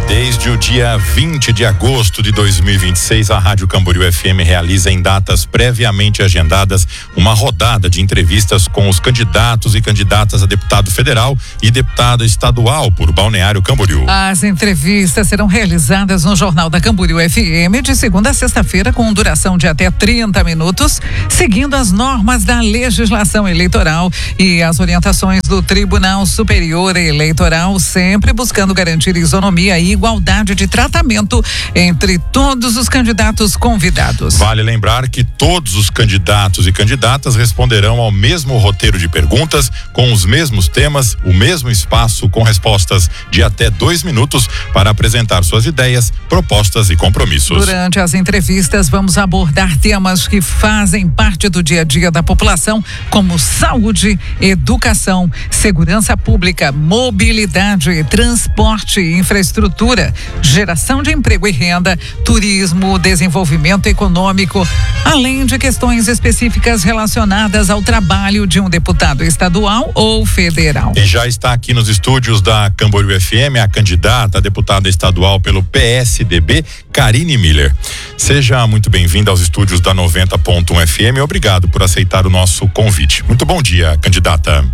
Desde o dia 20 de agosto de 2026, a Rádio Camboriú FM realiza em datas previamente agendadas uma rodada de entrevistas com os candidatos e candidatas a deputado federal e deputada estadual por Balneário Camboriú. As entrevistas serão realizadas no Jornal da Camboriú FM de segunda a sexta-feira com duração de até 30 minutos, seguindo as normas da legislação eleitoral e as orientações do Tribunal Superior Eleitoral, sempre buscando garantir isonomia e igualdade de tratamento entre todos os candidatos convidados. Vale lembrar que todos os candidatos e candidatas responderão ao mesmo roteiro de perguntas, com os mesmos temas, o mesmo espaço, com respostas de até 2 minutos para apresentar suas ideias, propostas e compromissos. Durante as entrevistas, vamos abordar temas que fazem parte do dia a dia da população, como saúde, educação, segurança pública, mobilidade, transporte, infraestrutura, geração de emprego e renda, turismo, desenvolvimento econômico, além de questões específicas relacionadas ao trabalho de um deputado estadual ou federal. E já está aqui nos estúdios da Camboriú FM a candidata a deputada estadual pelo PSDB, Karine Miller. Seja muito bem-vinda aos estúdios da 90.1 FM. Obrigado por aceitar o nosso convite. Muito bom dia, candidata.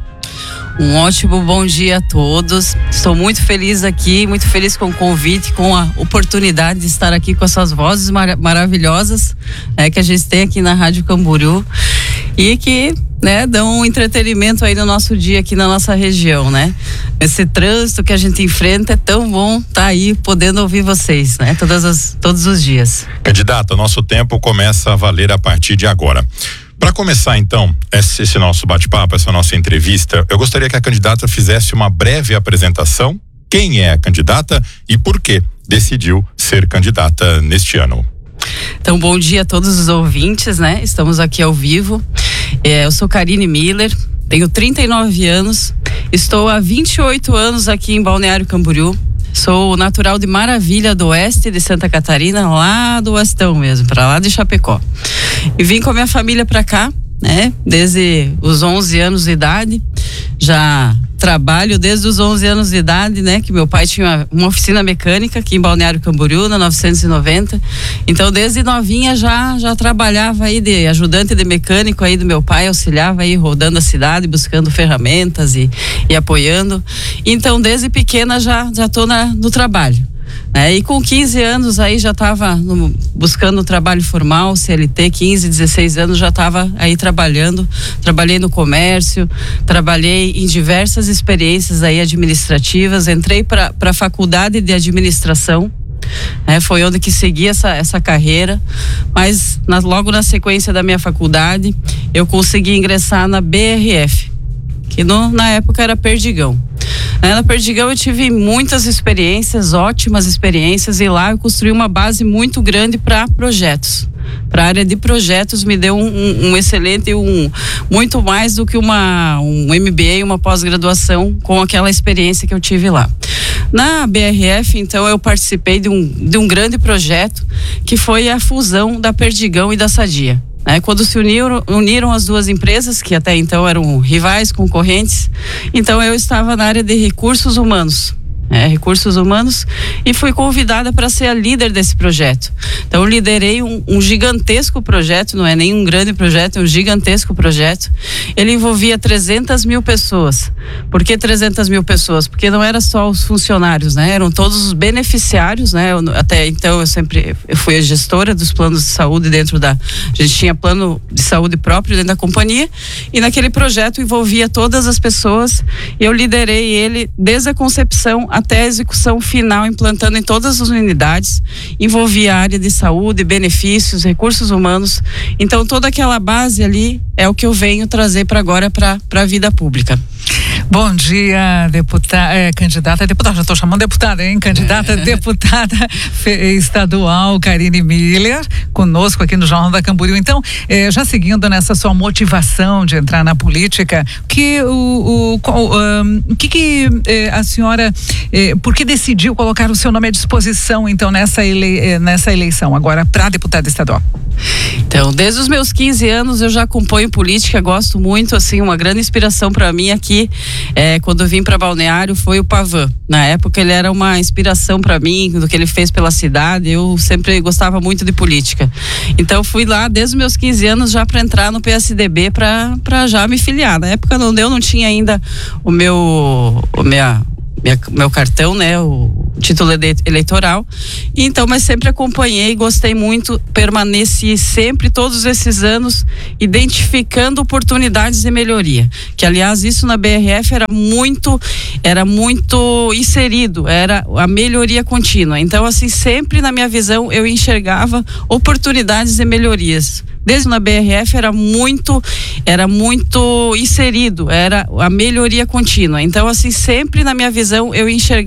Um ótimo bom dia a todos. Estou muito feliz aqui, muito feliz com o convite, com a oportunidade de estar aqui com essas vozes maravilhosas que a gente tem aqui na Rádio Camboriú e que dão um entretenimento aí no nosso dia aqui na nossa região, né? Esse trânsito que a gente enfrenta é tão bom estar aí podendo ouvir vocês, né? Todos os dias. Candidata, nosso tempo começa a valer a partir de agora. Para começar, então, esse nosso bate-papo, essa nossa entrevista, eu gostaria que a candidata fizesse uma breve apresentação. Quem é a candidata e por que decidiu ser candidata neste ano? Então, bom dia a todos os ouvintes, né? Estamos aqui ao vivo. Eu sou Karine Miller, tenho 39 anos, estou há 28 anos aqui em Balneário Camboriú. Sou natural de Maravilha do Oeste de Santa Catarina, lá do Oestão mesmo, para lá de Chapecó. E vim com a minha família para cá, né? Desde os 11 anos de idade. Já trabalho desde os 11 anos de idade, né? Que meu pai tinha uma oficina mecânica aqui em Balneário Camboriú, na 990. Então, desde novinha já trabalhava aí de ajudante de mecânico aí do meu pai, auxiliava aí rodando a cidade, buscando ferramentas e apoiando. Então, desde pequena já tô no trabalho. E com 15 anos aí já estava buscando um trabalho formal, CLT, 15, 16 anos já estava aí trabalhando, trabalhei no comércio, trabalhei em diversas experiências aí administrativas, entrei para a faculdade de administração, foi onde que segui essa carreira, mas logo na sequência da minha faculdade eu consegui ingressar na BRF, que na época era Perdigão. Na Perdigão eu tive muitas experiências, ótimas experiências, e lá eu construí uma base muito grande para projetos. Para a área de projetos me deu um excelente, muito mais do que um MBA, uma pós-graduação com aquela experiência que eu tive lá. Na BRF, então, eu participei de um grande projeto que foi a fusão da Perdigão e da Sadia. Quando se uniram as duas empresas, que até então eram rivais, concorrentes, então eu estava na área de recursos humanos. E fui convidada para ser a líder desse projeto. Então, eu liderei um gigantesco projeto, não é nem um grande projeto, é um gigantesco projeto. Ele envolvia 300 mil pessoas. Por que 300 mil pessoas? Porque não era só os funcionários, eram todos os beneficiários, até então eu fui a gestora dos planos de saúde a gente tinha plano de saúde próprio dentro da companhia, e naquele projeto envolvia todas as pessoas, e eu liderei ele desde a concepção até a execução final, implantando em todas as unidades, envolvia a área de saúde, benefícios, recursos humanos. Então, toda aquela base ali é o que eu venho trazer para agora para a vida pública. Bom dia, candidata a deputada, já estou chamando deputada, hein? Candidata a deputada estadual, Karine Miller, conosco aqui no Jornal da Camboriú. Então, já seguindo nessa sua motivação de entrar na política, a senhora, por que decidiu colocar o seu nome à disposição, então, nessa eleição agora para deputada estadual? Então, desde os meus 15 anos eu já acompanho política, gosto muito, assim, uma grande inspiração para mim aqui, quando eu vim para Balneário, foi o Pavan. Na época ele era uma inspiração para mim, do que ele fez pela cidade. Eu sempre gostava muito de política. Então fui lá desde os meus 15 anos já para entrar no PSDB para já me filiar. Na época não tinha ainda o meu cartão, né, o título eleitoral. Então, mas sempre acompanhei, gostei muito, permaneci sempre todos esses anos identificando oportunidades de melhoria. Que aliás isso na BRF era muito inserido, era a melhoria contínua. Então, assim, sempre na minha visão eu enxergava oportunidades de melhorias. Desde na BRF era muito inserido, era a melhoria contínua. Então, assim, sempre na minha visão eu enxergava